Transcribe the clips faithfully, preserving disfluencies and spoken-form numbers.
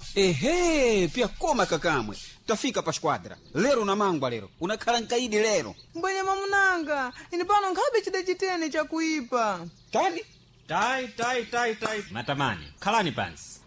Ehe, pia koma kakamwe. Tafika pa squadra. Lero na mangwa lero. Unakhala nkaidi lero. Mbwenye mamunanga, ini pano nkhabe chida chitene cha kuipa. Tani? Tai, tai, tai, tai. Matamani, khalani pansi.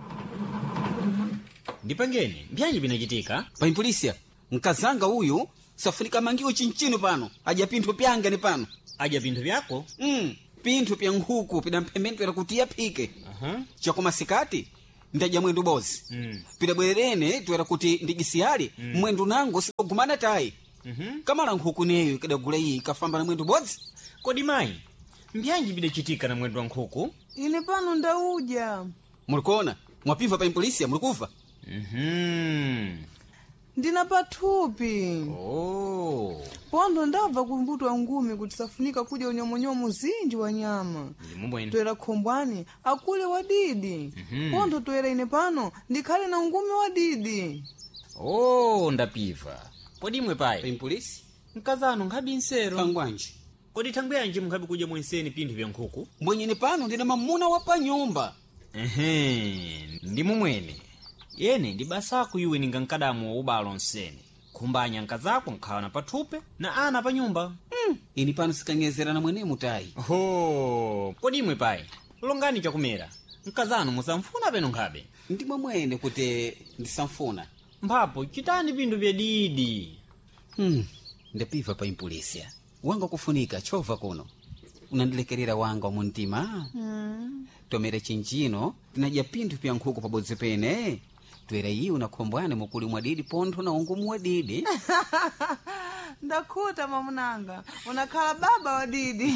Ndipangeni, mbyanyi binachitika? Paimpolisia, nkazanga uyu, safunika mangiwo chinchino pano. Aja pinthu pyanga ni pano. Aja pinthu pyako? Mm, pinthu pya nkhuku, pida mphembeni pya kutia pike. Aha. Chakoma sikati, ndaja mwendu bozi. Mm. Pida bwerene, tuwera kuti ndigisiyali, mm. mwendu nango sikogumana tai. Mhm. Kamala nkhuku neyo, kada gula iyi, kafamba na mwendu bozi. Kodi mayi, mbyanyi bidachitika na mwendu wa nkhuku? Ine pano ndauja. Mulikona, mwapiva paimpolisia, mulikufa. Mhm. Ndina pathupi. Oh. Pondo ndabva kumbuto wa ngumi kuti safunika kuja unyomonyomo zinji wa nyama. Ndimubwene. Toera khombwani, akule wadidi. Mhm. Pondo toera ine pano, ndikhale na ngumi wadidi. Oh, ndapiva. Kodi imwe payi? Paimpolisi? Mkazano nkhabi nsero. Pangwanji. Kodi thangwe yanji mukhabi kuja mwenseni pinthu vya nkhuku? Mbwenyeni pano ndina mamuna wa pa nyumba. Ehe, ndimumwene. Yene ndi basaku iwe ninga nkadamu wa ubalo nsene. Kumbanya nkazako nkhawana pathupe na ana pa nyumba. Mm. Ini pano sikanyezera na mwene mutai. Ho, kodi imwe payi? Longani chakumera. Nkazano musamfuna peno nkhabe. Ndimwe mwene kuti ndisamfuna. Mphapo chitani pinthu vya didi. Hmm. Ndapiva paimpolisia. Wanga kufunika chova kuno. Unandilekerera wanga wa muntima. Mm. Tomera chinchino, tinaja pinthu pya nkhuku pabodzi pene. Twera iyi unakhombwane mukuli mwa didi pontho na ungumu wa didi. Ndakhuta mamunanga, unakhala baba wa didi.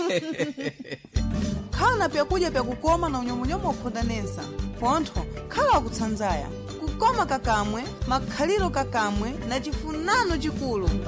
Khala pya kudya pya kukoma na unyomonyomo ukhodanesa. Pontho, khala wakutsanzaya. Kukoma kakamwe, makhaliro kakamwe, na chifunano chikulu.